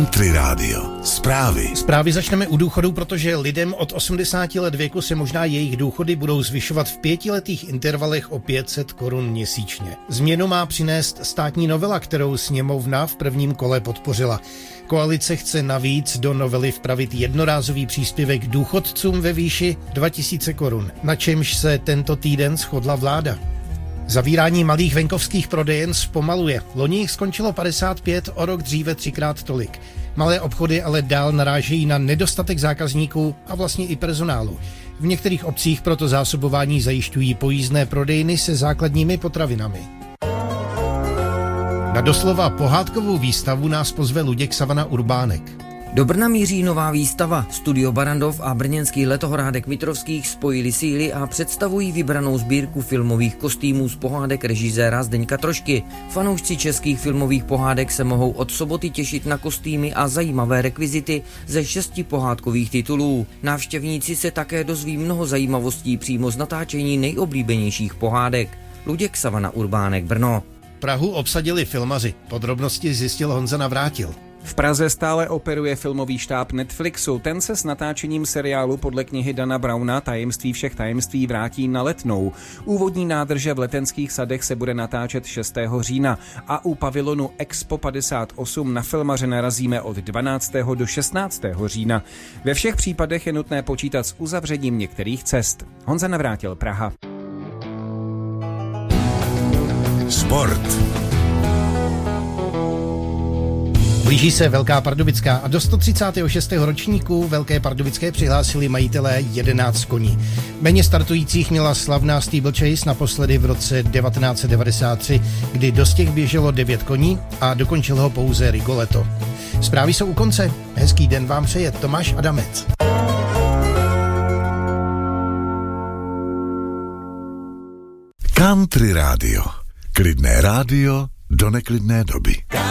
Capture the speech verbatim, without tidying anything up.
Country Rádio. Zprávy. Zprávy začneme u důchodů, protože lidem od osmdesáti let věku se možná jejich důchody budou zvyšovat v pětiletých intervalech o pět set korun měsíčně. Změnu má přinést státní novela, kterou sněmovna v prvním kole podpořila. Koalice chce navíc do novely vpravit jednorázový příspěvek důchodcům ve výši dva tisíce korun, na čemž se tento týden shodla vláda. Zavírání malých venkovských prodejen zpomaluje. Loni jich skončilo padesát pět, o rok dříve třikrát tolik. Malé obchody ale dál narážejí na nedostatek zákazníků a vlastně i personálu. V některých obcích proto zásobování zajišťují pojízdné prodejny se základními potravinami. Na doslova pohádkovou výstavu nás pozve Luděk Savana Urbánek. Do Brna míří nová výstava. Studio Barrandov a brněnský letohrádek Mitrovských spojili síly a představují vybranou sbírku filmových kostýmů z pohádek režiséra Zdeňka Trošky. Fanoušci českých filmových pohádek se mohou od soboty těšit na kostýmy a zajímavé rekvizity ze šesti pohádkových titulů. Návštěvníci se také dozví mnoho zajímavostí přímo z natáčení nejoblíbenějších pohádek. Luděk Savana Urbánek, Brno. Prahu obsadili filmaři. Podrobnosti zjistil Honza Navrátil. V Praze stále operuje filmový štáb Netflixu. Ten se s natáčením seriálu podle knihy Dana Browna Tajemství všech tajemství vrátí na Letnou. Úvodní nádrže v Letenských sadech se bude natáčet šestého října a u pavilonu Expo padesát osm na filmaře narazíme od dvanáctého do šestnáctého října. Ve všech případech je nutné počítat s uzavřením některých cest. Honza Navrátil, Praha. Sport. Blíží se Velká Pardubická a do sto třicátého šestého ročníku Velké Pardubické přihlásili majitelé jedenáct koní. Méně startujících měla slavná Steeplechase naposledy v roce devatenáct set devadesát tři, kdy do stěh běželo devět koní a dokončil ho pouze Rigoletto. Zprávy jsou u konce. Hezký den vám přeje Tomáš Adamec. Country Rádio. Klidné rádio do neklidné doby.